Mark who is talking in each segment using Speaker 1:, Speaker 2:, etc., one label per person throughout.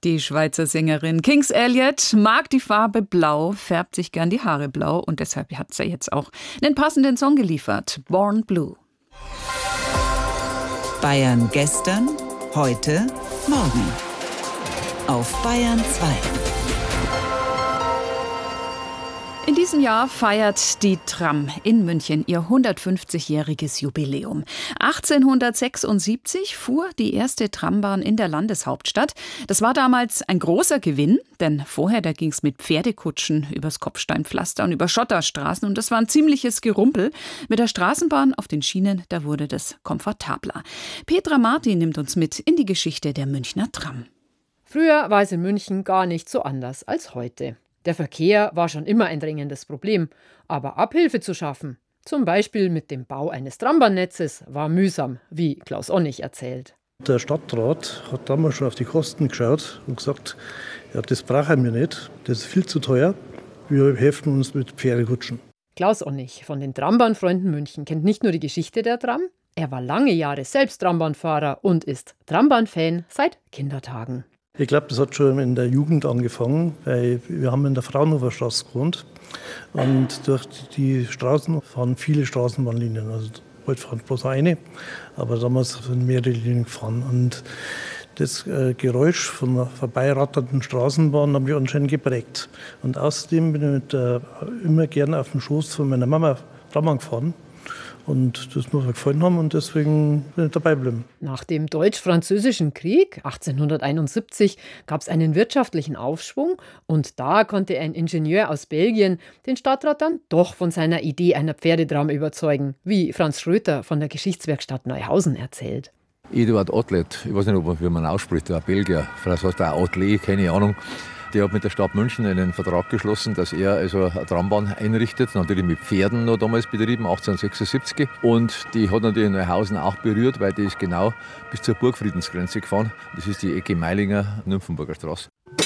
Speaker 1: Die Schweizer Sängerin Kings Elliot mag die Farbe Blau, färbt sich gern die Haare blau und deshalb hat sie jetzt auch einen passenden Song geliefert, Born Blue.
Speaker 2: Bayern gestern, heute, morgen. Auf Bayern 2.
Speaker 1: In diesem Jahr feiert die Tram in München ihr 150-jähriges Jubiläum. 1876 fuhr die erste Trambahn in der Landeshauptstadt. Das war damals ein großer Gewinn, denn vorher da ging es mit Pferdekutschen übers Kopfsteinpflaster und über Schotterstraßen und das war ein ziemliches Gerumpel. Mit der Straßenbahn auf den Schienen, da wurde das komfortabler. Petra Martin nimmt uns mit in die Geschichte der Münchner Tram.
Speaker 3: Früher war es in München gar nicht so anders als heute. Der Verkehr war schon immer ein dringendes Problem, aber Abhilfe zu schaffen, zum Beispiel mit dem Bau eines Trambahnnetzes, war mühsam, wie Klaus Onnig erzählt.
Speaker 4: Der Stadtrat hat damals schon auf die Kosten geschaut und gesagt, ja, das brauchen wir nicht, das ist viel zu teuer, wir helfen uns mit Pferdekutschen.
Speaker 3: Klaus Onnig von den Trambahnfreunden München kennt nicht nur die Geschichte der Tram, er war lange Jahre selbst Trambahnfahrer und ist Trambahnfan seit Kindertagen.
Speaker 4: Ich glaube, das hat schon in der Jugend angefangen, weil wir haben in der Fraunhoferstraße gewohnt und durch die Straßen fahren viele Straßenbahnlinien. Also heute fahren bloß eine, aber damals sind mehrere Linien gefahren. Und das Geräusch von einer vorbeiratternden Straßenbahn hat mich anscheinend geprägt. Und außerdem bin ich immer gerne auf dem Schoß von meiner Mama Trambahn gefahren. Und das muss mir gefallen haben und deswegen bin ich dabei geblieben.
Speaker 3: Nach dem Deutsch-Französischen Krieg 1871 gab es einen wirtschaftlichen Aufschwung und da konnte ein Ingenieur aus Belgien den Stadtrat dann doch von seiner Idee einer Pferdetram überzeugen, wie Franz Schröter von der Geschichtswerkstatt Neuhausen erzählt.
Speaker 5: Eduard Otlet, ich weiß nicht, wie man ausspricht, ein Belgier, vielleicht heißt er Otlet, keine Ahnung. Der hat mit der Stadt München einen Vertrag geschlossen, dass er also eine Trambahn einrichtet, natürlich mit Pferden noch damals betrieben, 1876. Und die hat natürlich Neuhausen auch berührt, weil die ist genau bis zur Burgfriedensgrenze gefahren. Das ist die Ecke Meilinger-Nymphenburger Straße.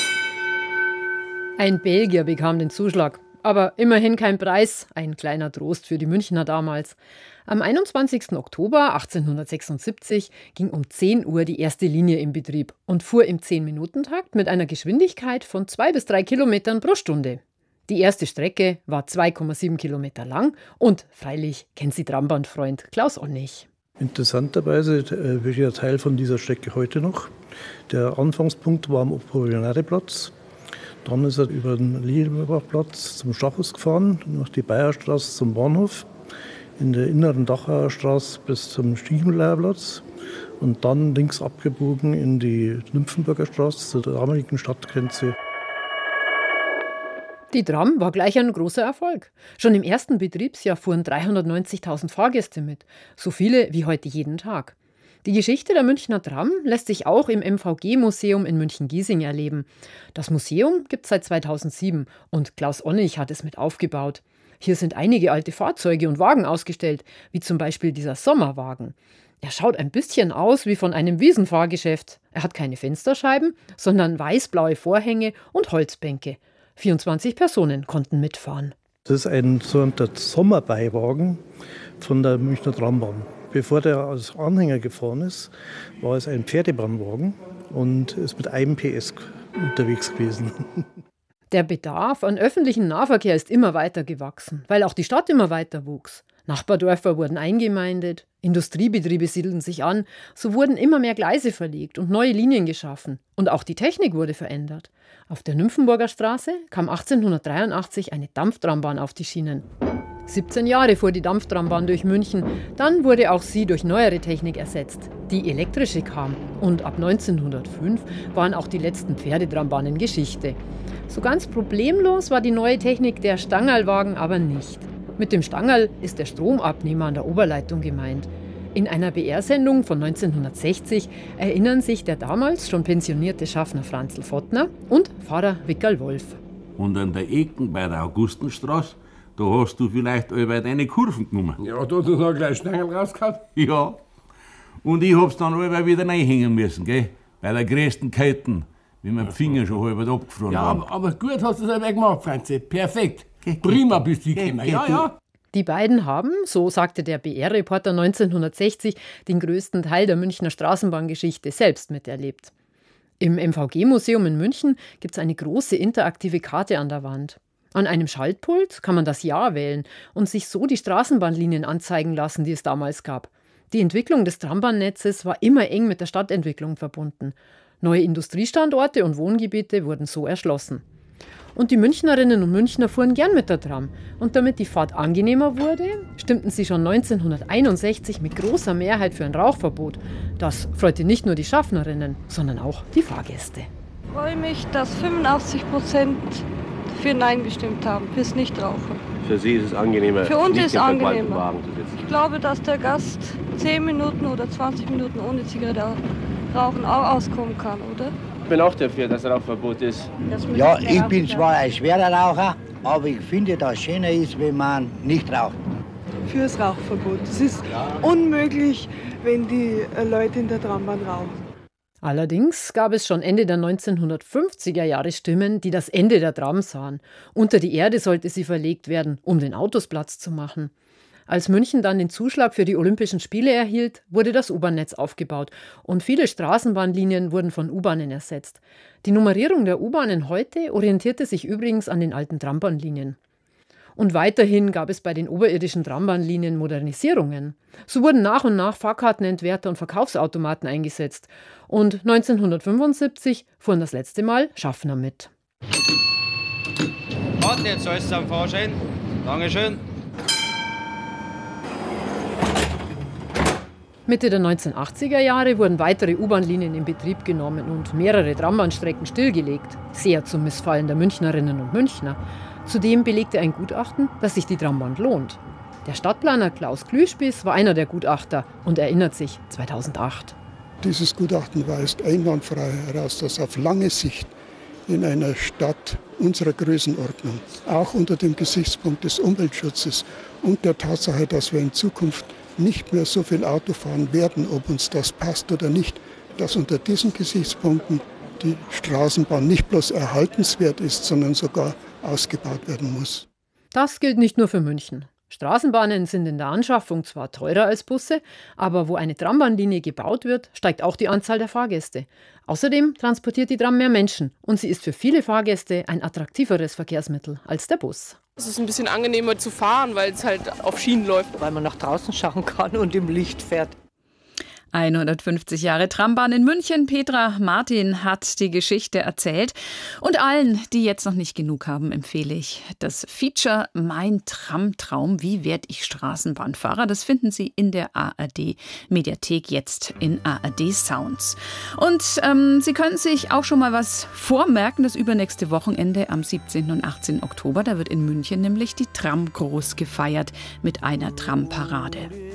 Speaker 3: Ein Belgier bekam den Zuschlag. Aber immerhin kein Preis, ein kleiner Trost für die Münchner damals. Am 21. Oktober 1876 ging um 10 Uhr die erste Linie in Betrieb und fuhr im 10-Minuten-Takt mit einer Geschwindigkeit von 2 bis 3 Kilometern pro Stunde. Die erste Strecke war 2,7 Kilometer lang und freilich kennt sie Trambahnfreund Klaus Onnig.
Speaker 4: Interessanterweise bin ich ja Teil von dieser Strecke heute noch. Der Anfangspunkt war am Apollinaire-Platz. Dann ist er über den Liebachplatz zum Stachus gefahren, nach die Bayerstraße zum Bahnhof, in der inneren Dachauer Straße bis zum Stiefmühlerplatz und dann links abgebogen in die Nymphenburger Straße zur damaligen Stadtgrenze.
Speaker 3: Die Tram war gleich ein großer Erfolg. Schon im ersten Betriebsjahr fuhren 390.000 Fahrgäste mit, so viele wie heute jeden Tag. Die Geschichte der Münchner Tram lässt sich auch im MVG-Museum in München-Giesing erleben. Das Museum gibt es seit 2007 und Klaus Onnig hat es mit aufgebaut. Hier sind einige alte Fahrzeuge und Wagen ausgestellt, wie zum Beispiel dieser Sommerwagen. Er schaut ein bisschen aus wie von einem Wiesenfahrgeschäft. Er hat keine Fensterscheiben, sondern weiß-blaue Vorhänge und Holzbänke. 24 Personen konnten mitfahren.
Speaker 4: Das ist ein sogenannter Sommerbeiwagen von der Münchner Trambahn. Bevor der als Anhänger gefahren ist, war es ein Pferdebahnwagen und ist mit einem PS unterwegs gewesen.
Speaker 3: Der Bedarf an öffentlichem Nahverkehr ist immer weiter gewachsen, weil auch die Stadt immer weiter wuchs. Nachbardörfer wurden eingemeindet, Industriebetriebe siedelten sich an, so wurden immer mehr Gleise verlegt und neue Linien geschaffen. Und auch die Technik wurde verändert. Auf der Nymphenburger Straße kam 1883 eine Dampftrambahn auf die Schienen. 17 Jahre fuhr die Dampftrambahn durch München, dann wurde auch sie durch neuere Technik ersetzt. Die elektrische kam und ab 1905 waren auch die letzten Pferdetrambanen Geschichte. So ganz problemlos war die neue Technik der Stangerlwagen aber nicht. Mit dem Stangerl ist der Stromabnehmer an der Oberleitung gemeint. In einer BR-Sendung von 1960 erinnern sich der damals schon pensionierte Schaffner Franzl Fottner und Pfarrer Wickerl Wolf.
Speaker 6: Und an der Ecken bei der Augustenstraße, da hast du vielleicht allweil deine Kurven genommen.
Speaker 7: Ja, da hast du noch gleich Stangerl rausgehauen.
Speaker 6: Ja. Und ich hab's dann allweil wieder reinhängen müssen, gell? Bei der größten Kälte, wie mein Finger schon halb abgefroren waren.
Speaker 7: Ja, aber gut hast du es ja gemacht, Franzi. Perfekt. Prima bist du gekommen. Ja.
Speaker 3: Die beiden haben, so sagte der BR-Reporter 1960, den größten Teil der Münchner Straßenbahngeschichte selbst miterlebt. Im MVG-Museum in München gibt es eine große interaktive Karte an der Wand. An einem Schaltpult kann man das Jahr wählen und sich so die Straßenbahnlinien anzeigen lassen, die es damals gab. Die Entwicklung des Trambahnnetzes war immer eng mit der Stadtentwicklung verbunden. Neue Industriestandorte und Wohngebiete wurden so erschlossen. Und die Münchnerinnen und Münchner fuhren gern mit der Tram. Und damit die Fahrt angenehmer wurde, stimmten sie schon 1961 mit großer Mehrheit für ein Rauchverbot. Das freute nicht nur die Schaffnerinnen, sondern auch die Fahrgäste.
Speaker 8: Ich freue mich, dass 85% für Nein gestimmt haben, fürs Nichtrauchen.
Speaker 9: Für Sie ist es angenehmer,
Speaker 8: für uns
Speaker 9: nicht
Speaker 8: ist
Speaker 9: im
Speaker 8: angenehmer.
Speaker 9: verqualmten Wagen zu sitzen.
Speaker 8: Ich glaube, dass der Gast 10 Minuten oder 20 Minuten ohne Zigarette rauchen auch auskommen kann, oder?
Speaker 9: Ich bin auch dafür, dass Rauchverbot ist.
Speaker 10: Ja, ich bin zwar ein schwerer Raucher, aber ich finde, dass es schöner ist, wenn man nicht raucht.
Speaker 11: Fürs Rauchverbot. Es ist unmöglich, wenn die Leute in der Trambahn rauchen.
Speaker 3: Allerdings gab es schon Ende der 1950er Jahre Stimmen, die das Ende der Tram sahen. Unter die Erde sollte sie verlegt werden, um den Autos Platz zu machen. Als München dann den Zuschlag für die Olympischen Spiele erhielt, wurde das U-Bahn-Netz aufgebaut und viele Straßenbahnlinien wurden von U-Bahnen ersetzt. Die Nummerierung der U-Bahnen heute orientierte sich übrigens an den alten Trambahnlinien. Und weiterhin gab es bei den oberirdischen Trambahnlinien Modernisierungen. So wurden nach und nach Fahrkartenentwerter und Verkaufsautomaten eingesetzt. Und 1975 fuhren das letzte Mal Schaffner mit.
Speaker 12: Warte, jetzt alles am Fahrschein. Dankeschön.
Speaker 3: Mitte der 1980er Jahre wurden weitere U-Bahn-Linien in Betrieb genommen und mehrere Trambahnstrecken stillgelegt. Sehr zum Missfallen der Münchnerinnen und Münchner. Zudem belegte ein Gutachten, dass sich die Trambahn lohnt. Der Stadtplaner Klaus Klüspis war einer der Gutachter und erinnert sich 2008.
Speaker 13: Dieses Gutachten weist einwandfrei heraus, dass auf lange Sicht in einer Stadt unserer Größenordnung, auch unter dem Gesichtspunkt des Umweltschutzes und der Tatsache, dass wir in Zukunft nicht mehr so viel Auto fahren werden, ob uns das passt oder nicht, dass unter diesen Gesichtspunkten die Straßenbahn nicht bloß erhaltenswert ist, sondern sogar ausgebaut werden muss.
Speaker 3: Das gilt nicht nur für München. Straßenbahnen sind in der Anschaffung zwar teurer als Busse, aber wo eine Trambahnlinie gebaut wird, steigt auch die Anzahl der Fahrgäste. Außerdem transportiert die Tram mehr Menschen und sie ist für viele Fahrgäste ein attraktiveres Verkehrsmittel als der Bus.
Speaker 14: Es ist ein bisschen angenehmer zu fahren, weil es halt auf Schienen läuft.
Speaker 15: Weil man nach draußen schauen kann und im Licht fährt.
Speaker 1: 150 Jahre Trambahn in München. Petra Martin hat die Geschichte erzählt. Und allen, die jetzt noch nicht genug haben, empfehle ich das Feature Mein Tramtraum. Wie werde ich Straßenbahnfahrer? Das finden Sie in der ARD-Mediathek, jetzt in ARD Sounds. Und Sie können sich auch schon mal was vormerken. Das übernächste Wochenende am 17. und 18. Oktober. Da wird in München nämlich die Tram groß gefeiert mit einer Tramparade.